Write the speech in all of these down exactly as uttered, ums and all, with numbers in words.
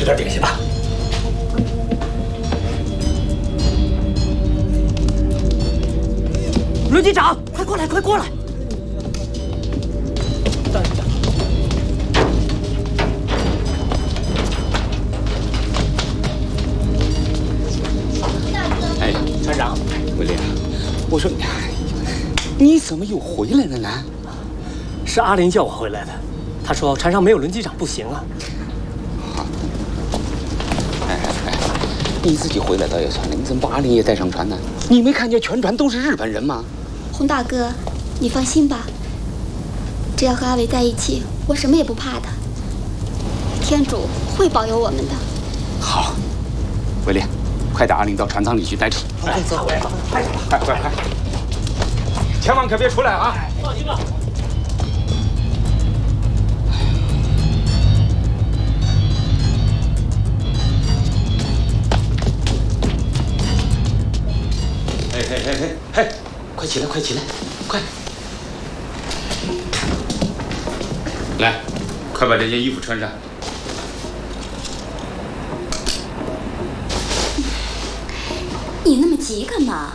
吃点点心吧。轮机长，快过来，快过来！ 哎，船长，威廉，我说，你怎么又回来了呢？ 是阿林叫我回来的，他说船上没有轮机长不行啊。 哎哎哎，你自己回来倒也算了，你怎么把阿林也带上船呢？你没看见全船都是日本人吗？ 洪大哥，你放心吧，只要和阿伟在一起，我什么也不怕的。天主会保佑我们的。 好，威廉，快带阿林到船舱里去待着。 哎，走，快快快快！千万可别出来啊！ 放心吧。 嘿嘿嘿嘿嘿，快起来，快起来，快！来，快把这件衣服穿上。 你那么急干嘛？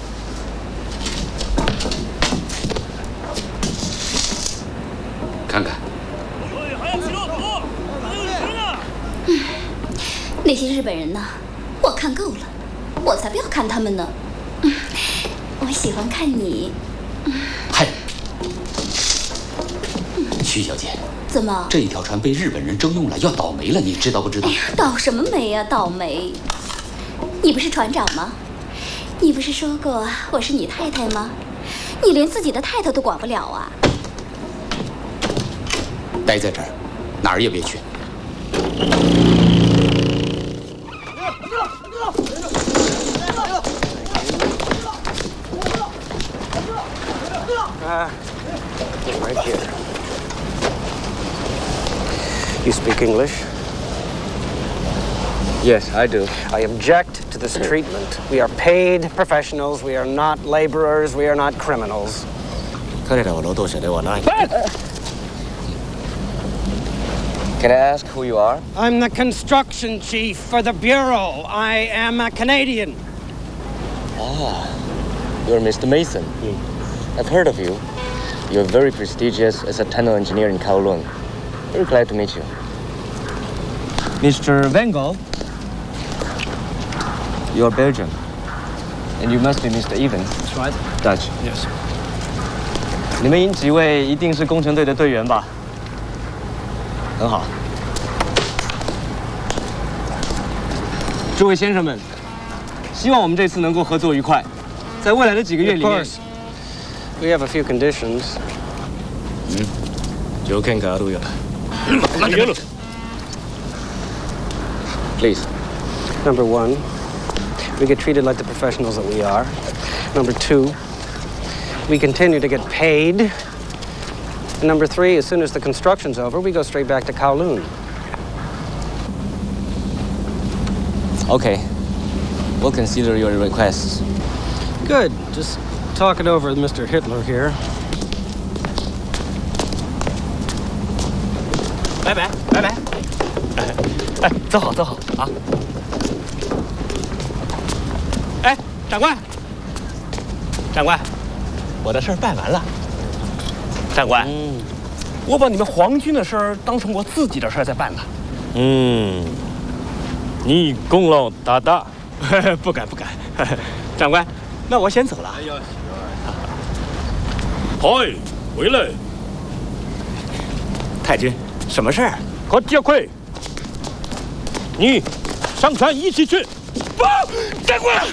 看看。 嗯，那些日本人呢？我看够了，我才不要看他们呢。嗯，我喜欢看你。 嗨，曲小姐， 怎么？ 这一条船被日本人征用了，要倒霉了，你知道不知道？ 哎呀，倒什么霉呀、啊？倒霉！你不是船长吗？你不是说过我是你太太吗？你连自己的太太都管不了啊！ 待在这儿，哪儿也别去。 Uh, right here. You speak English? Yes, I do. I object to this treatment. We are paid professionals. We are not laborers. We are not criminals. Can I ask who you are? I'm the construction chief for the Bureau. I am a Canadian. Ah, you're Mister Mason. I've heard of you. You're very prestigious as a tunnel engineer in Kowloon. Very glad to meet you. Mister Van Gogh? You're Belgian. And you must be Mister Evans. That's right. Dutch. Yes. 你们几位一定是工程队的队员吧？很好。诸位先生们，希望我们这次能够合作愉快。在未来的几个月里面。 We have a few conditions. 嗯，条件があるよ。Please. Number one, we get treated like the professionals that we are. Number two, we continue to get paid. And number three, as soon as the construction's over, we go straight back to Kowloon. Okay. We'll consider your requests. Good. Just talk it over with Mister Hitler here. 拜拜，拜拜。哎，走好，走好啊！哎，长官，长官，我的事儿办完了。长官，嗯，我把你们皇军的事儿当成我自己的事儿在办了。 嗯，你功劳大大。 不敢不敢，长官，那我先走了。哎呦， 嗨，回来！ 太君，什么事儿？ 快加快！你上船一起去。 不，长官。